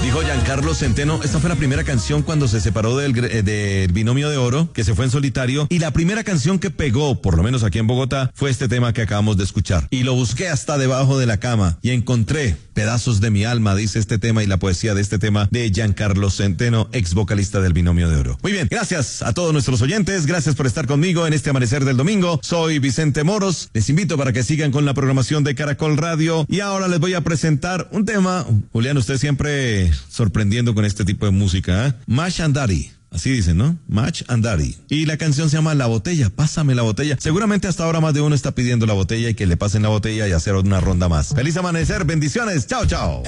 Dijo Giancarlo Centeno, esta fue la primera canción cuando se separó del Binomio de Oro, que se fue en solitario, y la primera canción que pegó, por lo menos aquí en Bogotá, fue este tema que acabamos de escuchar. Y lo busqué hasta debajo de la cama y encontré pedazos de mi alma, dice este tema y la poesía de este tema de Giancarlo Centeno, ex vocalista del Binomio de Oro. Muy bien, gracias a todos nuestros oyentes, gracias por estar conmigo en este amanecer del domingo. Soy Vicente Moros, les invito para que sigan con la programación de Caracol Radio y ahora les voy a presentar un tema. Julián, usted siempre sorprendiendo con este tipo de música, ¿eh? Match and Daddy. Así dicen, ¿no? Match and Daddy. Y la canción se llama La Botella, pásame la botella. Seguramente hasta ahora más de uno está pidiendo la botella y que le pasen la botella y hacer una ronda más. Feliz amanecer, bendiciones, chao, chao.